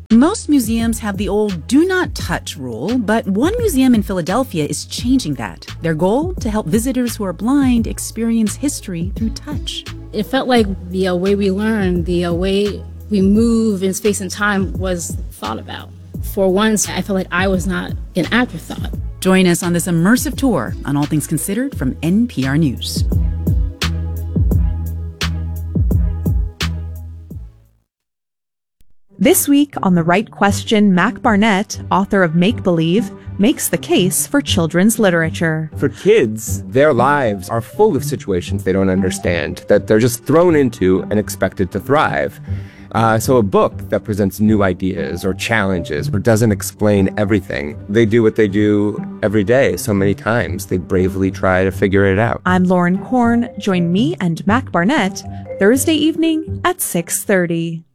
Most museums have the old do not touch rule, but one museum in Philadelphia is changing that. Their goal? To help visitors who are blind experience history through touch. It felt like the way we learn, the way we move in space and time was thought about. For once, I felt like I was not an afterthought. Join us on this immersive tour on All Things Considered from NPR News. This week on The Right Question, Mac Barnett, author of Make Believe, makes the case for children's literature. For kids, their lives are full of situations they don't understand, that they're just thrown into and expected to thrive. So a book that presents new ideas or challenges or doesn't explain everything, they do what they do every day so many times. They bravely try to figure it out. I'm Lauren Korn. Join me and Mac Barnett Thursday evening at 6:30.